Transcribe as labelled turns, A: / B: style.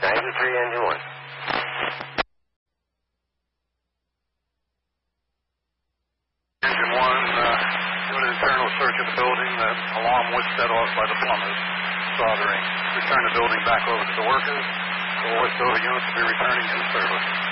A: 93, engine 1.
B: Engine 1, doing an internal search of the building. The alarm was set off by the plumbers soldering. Return the building back over to the workers. All West Dover units will be returning to service.